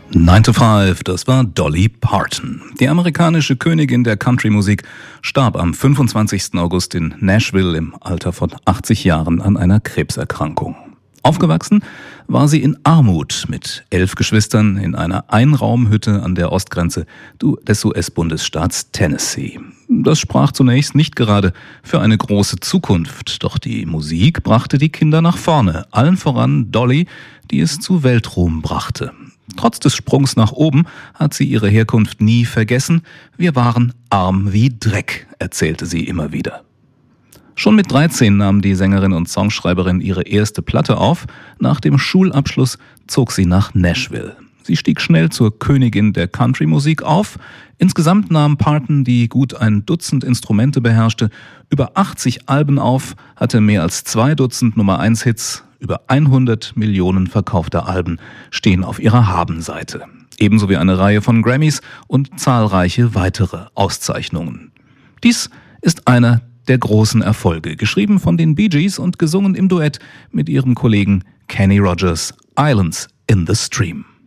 9 to 5, das war Dolly Parton. Die amerikanische Königin der Country-Musik starb am 25. August in Nashville im Alter von 80 Jahren an einer Krebserkrankung. Aufgewachsen war sie in Armut mit 11 Geschwistern in einer Einraumhütte an der Ostgrenze des US-Bundesstaats Tennessee. Das sprach zunächst nicht gerade für eine große Zukunft, doch die Musik brachte die Kinder nach vorne, allen voran Dolly, die es zu Weltruhm brachte. Trotz des Sprungs nach oben hat sie ihre Herkunft nie vergessen. Wir waren arm wie Dreck, erzählte sie immer wieder. Schon mit 13 nahm die Sängerin und Songschreiberin ihre erste Platte auf. Nach dem Schulabschluss zog sie nach Nashville. Sie stieg schnell zur Königin der Country-Musik auf. Insgesamt nahm Parton, die gut ein Dutzend Instrumente beherrschte, über 80 Alben auf, hatte mehr als 2 Dutzend Nummer-1-Hits. Über 100 Millionen verkaufter Alben stehen auf ihrer Habenseite. Ebenso wie eine Reihe von Grammys und zahlreiche weitere Auszeichnungen. Dies ist einer der großen Erfolge, geschrieben von den Bee Gees und gesungen im Duett mit ihrem Kollegen Kenny Rogers, Islands in the Stream.